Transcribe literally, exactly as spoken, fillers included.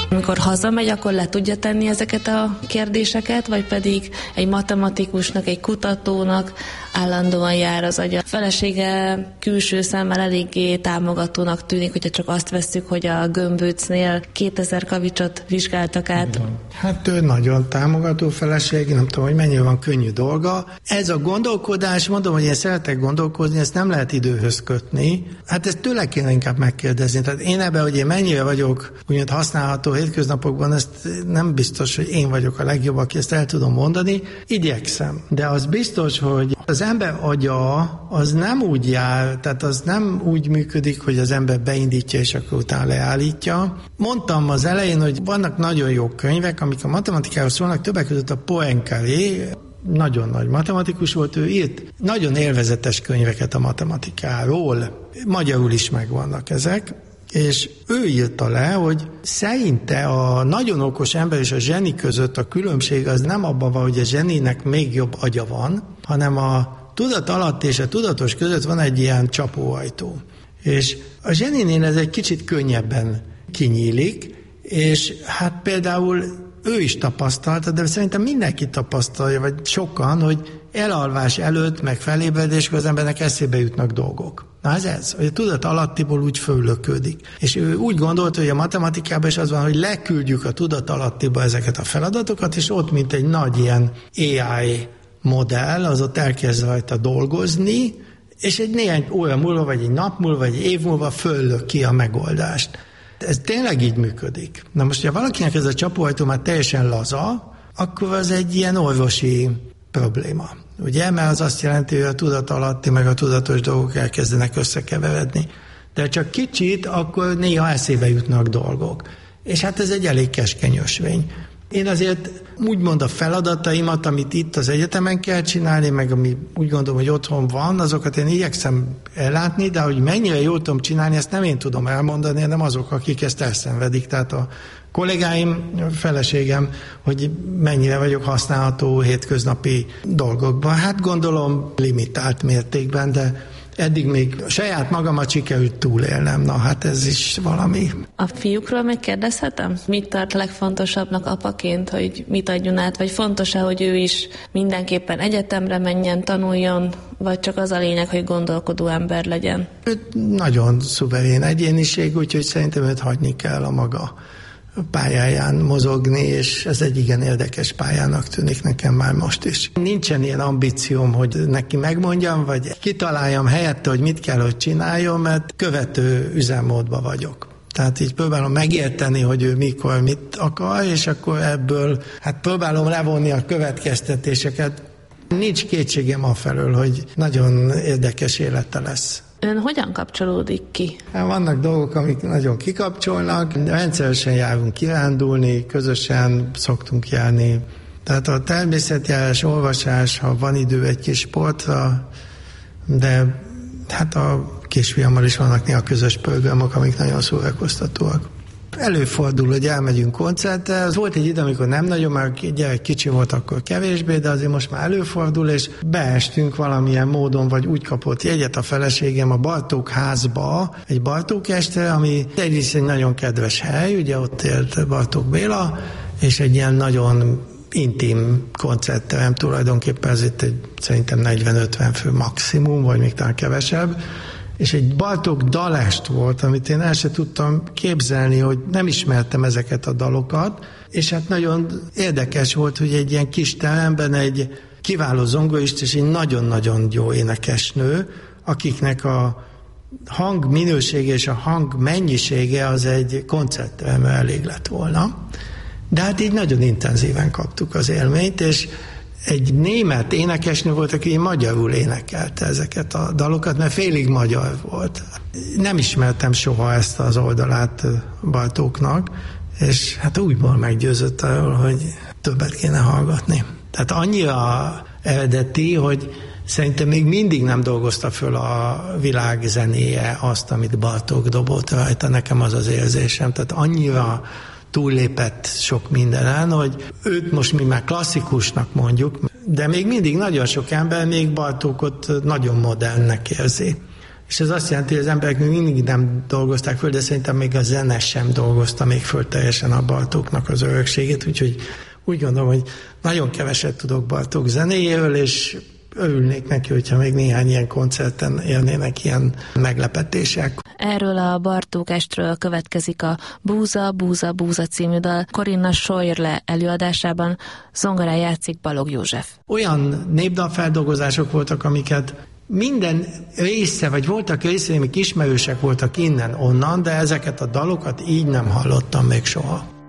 Amikor hazamegy, akkor le tudja tenni ezeket a kérdéseket, vagy pedig egy matematikusnak, egy kutatónak állandóan jár az agya. A felesége külső szemmel eléggé támogatónak tűnik, hogyha csak azt vesszük, hogy a Gömböcnél kétezer kavicsot vizsgáltak át. Hát ő nagyon támogató feleség, nem tudom, hogy mennyire van könnyű dolga. Ez a gondolkodás, mondom, hogy én szeretek gondolkozni, ezt nem lehet időhöz kötni. Hát ezt tőle kéne inkább megkérdezni. Tehát én ebben, hogy én mennyire vagyok úgymond használható hétköznapokban, ezt nem biztos, hogy én vagyok a legjobb, aki ezt el tudom mondani. Igyekszem. De az biztos, hogy az ember agya az nem úgy jár, tehát az nem úgy működik, hogy az ember beindítja és akkor utána leállítja. Mondtam az elején, hogy vannak nagyon jó könyvek, amik a matematikáról szólnak, többek között a Poincaré, nagyon nagy matematikus volt, ő írt nagyon élvezetes könyveket a matematikáról. Magyarul is megvannak ezek, és ő írta le, hogy szerinte a nagyon okos ember és a zseni között a különbség az nem abban van, hogy a zseninek még jobb agya van, hanem a tudat alatt és a tudatos között van egy ilyen csapóajtó. És a zseninél ez egy kicsit könnyebben kinyílik, és hát például ő is tapasztalta, de szerintem mindenki tapasztalja, vagy sokan, hogy elalvás előtt, meg felébredéskor az embernek eszébe jutnak dolgok. Na ez ez, hogy a tudat alattiból úgy fölöködik. És ő úgy gondolta, hogy a matematikában is az van, hogy leküldjük a tudat alattiba ezeket a feladatokat, és ott, mint egy nagy ilyen á i modell, az ott elkezd rajta dolgozni, és egy néhány óra múlva, vagy egy nap múlva, vagy egy év múlva föllök ki a megoldást. Ez tényleg így működik. Na most, ha valakinek ez a csapóajtó már teljesen laza, akkor az egy ilyen orvosi probléma. Ugye? Mert az azt jelenti, hogy a tudat alatti meg a tudatos dolgok elkezdenek összekeveredni. De csak kicsit, akkor néha eszébe jutnak dolgok. És hát ez egy elég keskeny ösvény. Én azért úgymond a feladataimat, amit itt az egyetemen kell csinálni, meg ami úgy gondolom, hogy otthon van, azokat én igyekszem ellátni, de hogy mennyire jól tudom csinálni, ezt nem én tudom elmondani, hanem azok, akik ezt elszenvedik. Tehát a kollégáim, a feleségem, hogy mennyire vagyok használható hétköznapi dolgokban. Hát gondolom limitált mértékben, de eddig még saját magamat sikerült túlélnem. Na hát ez is valami. A fiúkról megkérdezhetem? Mit tart legfontosabbnak apaként, hogy mit adjon át? Vagy fontos-e, hogy ő is mindenképpen egyetemre menjen, tanuljon, vagy csak az a lényeg, hogy gondolkodó ember legyen? Ő nagyon szuverén egyéniség, úgyhogy szerintem őt hagyni kell a maga pályáján mozogni, és ez egy igen érdekes pályának tűnik nekem már most is. Nincsen ilyen ambícióm, hogy neki megmondjam, vagy kitaláljam helyette, hogy mit kell, hogy csináljon, mert követő üzemmódban vagyok. Tehát így próbálom megérteni, hogy ő mikor mit akar, és akkor ebből hát próbálom levonni a következtetéseket. Nincs kétségem afelől, hogy nagyon érdekes élete lesz. Ön hogyan kapcsolódik ki? Vannak dolgok, amik nagyon kikapcsolnak, de rendszeresen járunk kirándulni, közösen szoktunk járni. Tehát a természetjárás, olvasás, ha van idő egy kis sportra, de hát a kisfiammal is vannak néha közös programok, amik nagyon szórakoztatóak. Előfordul, hogy elmegyünk koncertre. Az volt egy idő, amikor nem nagyon, mert gyerek kicsi volt, akkor kevésbé, de azért most már előfordul, és beestünk valamilyen módon, vagy úgy kapott jegyet a feleségem a Bartók házba, egy Bartók estre, ami egyrészt egy nagyon kedves hely, ugye ott élt Bartók Béla, és egy ilyen nagyon intim koncertterem, tulajdonképpen ez itt egy szerintem negyven-ötven fő maximum, vagy még talán kevesebb, és egy Bartók dalest volt, amit én el sem tudtam képzelni, hogy nem ismertem ezeket a dalokat, és hát nagyon érdekes volt, hogy egy ilyen kis teremben egy kiváló zongorist és egy nagyon-nagyon jó énekesnő, akiknek a hang minősége és a hang mennyisége az egy koncertteremben elég lett volna. De hát így nagyon intenzíven kaptuk az élményt, és egy német énekesnő volt, aki magyarul énekelte ezeket a dalokat, mert félig magyar volt. Nem ismertem soha ezt az oldalát Bartóknak, és hát újból meggyőzött arról, hogy többet kéne hallgatni. Tehát annyira eredeti, hogy szerintem még mindig nem dolgozta föl a világ zenéje azt, amit Bartók dobott rajta, nekem az az érzésem. Tehát annyira túllépett sok mindenen, hogy őt most mi már klasszikusnak mondjuk, de még mindig nagyon sok ember még Bartókot nagyon modernnek érzi. És ez azt jelenti, hogy az emberek még mindig nem dolgozták föl, de szerintem még a zene sem dolgozta még föl teljesen a Bartóknak az örökségét, úgyhogy úgy gondolom, hogy nagyon keveset tudok Bartók zenéjéről, és örülnék neki, hogyha még néhány ilyen koncerten élnének ilyen meglepetések. Erről a Bartók estről következik a Búza, Búza, Búza című dal. Corinna Scheuerle előadásában zongorán játszik Balogh József. Olyan népdalfeldolgozások voltak, amiket minden része, vagy voltak részei, amik ismerősek voltak innen-onnan, de ezeket a dalokat így nem hallottam még soha.